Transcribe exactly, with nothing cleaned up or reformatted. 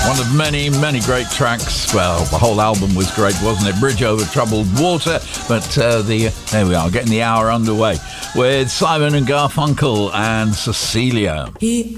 One of many, many great tracks. Well, the whole album was great, wasn't it? Bridge Over Troubled Water. But uh, the there we are, getting the hour underway with Simon and Garfunkel and Cecilia. He